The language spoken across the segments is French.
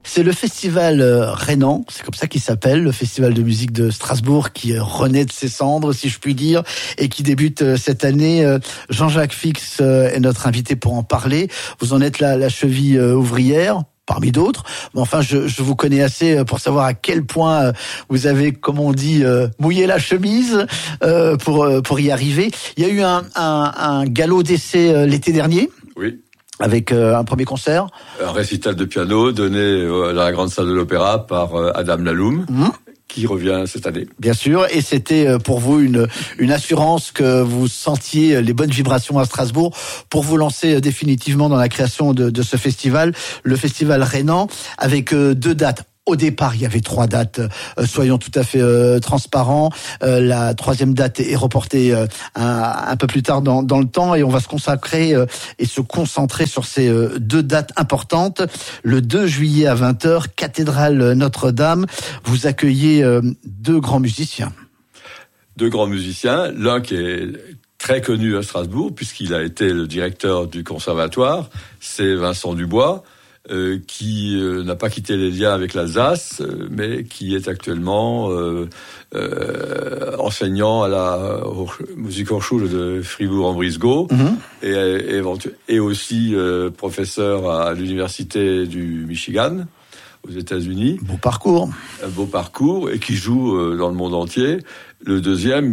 C'est le festival rhénan, c'est comme ça qu'il s'appelle, le festival de musique de Strasbourg qui renaît de ses cendres, si je puis dire, et qui débute cette année. Jean-Jacques Fix est notre invité pour en parler. Vous en êtes la cheville ouvrière, parmi d'autres. Mais enfin, je vous connais assez pour savoir à quel point vous avez, comme on dit, mouillé la chemise pour y arriver. Il y a eu un galop d'essai l'été dernier. Oui. Avec un premier concert. Un récital de piano donné dans la grande salle de l'opéra par Adam Laloum, qui revient cette année. Bien sûr, et c'était pour vous une assurance que vous sentiez les bonnes vibrations à Strasbourg pour vous lancer définitivement dans la création de ce festival, le festival rhénan, avec 2 dates. Au départ, il y avait 3 dates, soyons tout à fait transparents. La 3e date est reportée un peu plus tard dans le temps, et on va se consacrer et se concentrer sur ces 2 dates importantes. Le 2 juillet à 20h, cathédrale Notre-Dame, vous accueillez 2 grands musiciens. 2 grands musiciens, l'un qui est très connu à Strasbourg, puisqu'il a été le directeur du conservatoire, c'est Vincent Dubois, qui n'a pas quitté les liens avec l'Alsace, mais qui est actuellement enseignant à la Musikhochschule de Fribourg-en-Brisgau, et aussi professeur à l'université du Michigan, aux États-Unis. Beau parcours. Un beau parcours, et qui joue dans le monde entier. Le deuxième,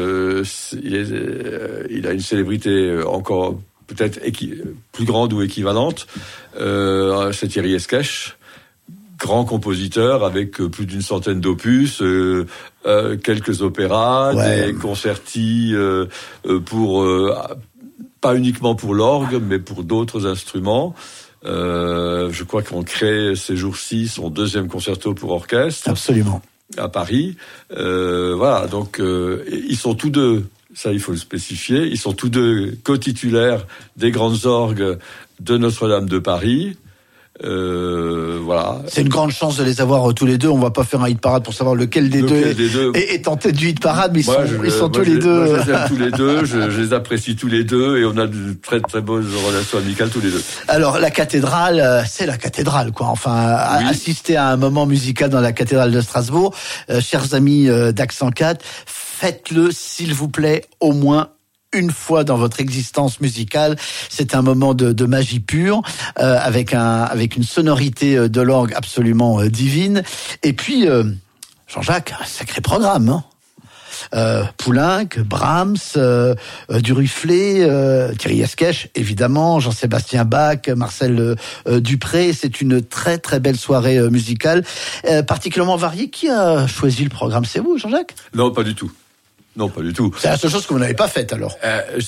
il a une célébrité encore peut-être plus grande ou équivalente, c'est Thierry Esquèche, grand compositeur avec plus d'une centaine d'opus, quelques opéras, des concertis pour pas uniquement pour l'orgue, mais pour d'autres instruments. Je crois qu'on crée ces jours-ci son 2e concerto pour orchestre. Absolument. À Paris. Voilà, donc ils sont tous 2. Ça, il faut le spécifier. Ils sont tous 2 co-titulaires des grandes orgues de Notre-Dame de Paris. Voilà. C'est une grande chance de les avoir tous les 2. On va pas faire un hit parade pour savoir lequel des deux est en tête du hit parade, mais ils sont tous les 2. Moi, je les aime tous les 2. Je les apprécie tous les 2, et on a de très très bonnes relations amicales tous les 2. Alors la cathédrale, c'est la cathédrale, quoi. Enfin, oui. Assister à un moment musical dans la cathédrale de Strasbourg, chers amis d'Accent 4, faites-le s'il vous plaît au moins une fois dans votre existence musicale. C'est un moment de magie pure, avec une sonorité de l'orgue absolument divine. Et puis, Jean-Jacques, un sacré programme, hein. Poulenc, Brahms, Duruflé, Thierry Esquèche, évidemment, Jean-Sébastien Bach, Marcel Dupré. C'est une très très belle soirée musicale, particulièrement variée. Qui a choisi le programme? C'est vous, Jean-Jacques? Non, pas du tout. Non, pas du tout. C'est la seule chose que vous n'avez pas faite, alors.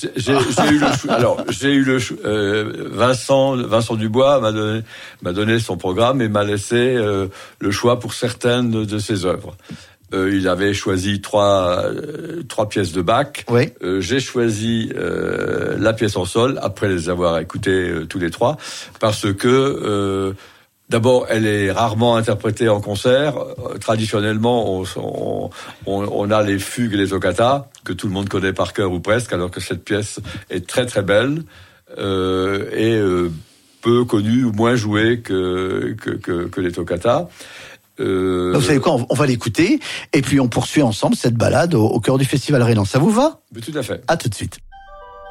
J'ai eu le choix. Vincent Dubois m'a donné son programme et m'a laissé le choix pour certaines de ses œuvres. Il avait choisi trois pièces de Bach. Oui. J'ai choisi la pièce en sol après les avoir écoutées tous les 3, parce que d'abord, elle est rarement interprétée en concert. Traditionnellement, on a les fugues et les toccatas, que tout le monde connaît par cœur ou presque, alors que cette pièce est très très belle, et peu connue ou moins jouée que les toccatas. Vous savez quoi, on va l'écouter, et puis on poursuit ensemble cette balade au cœur du Festival Rhénan. Ça vous va? Tout à fait. À tout de suite.